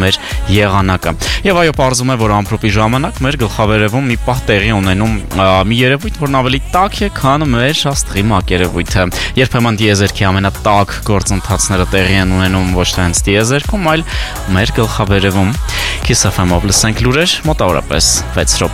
մեր եղանակը։ Եվ այո, պարզվում է, որ ամպրոպի ժամանակ մեր գլխավերևում մի պահ տեղի ունենում մի երևույթ, որն ավելի տաք է, քան մեր աստղի մակերևույթը։ Երբեմն դիեզերքի ամենատաք գործընթացները տեղի են ունենում ոչ թե հենց դիեզերքում, այլ մեր գլխավերևում։ Kiss FM-ով լսենք լուրեր մոտավորապես 6 րոպե։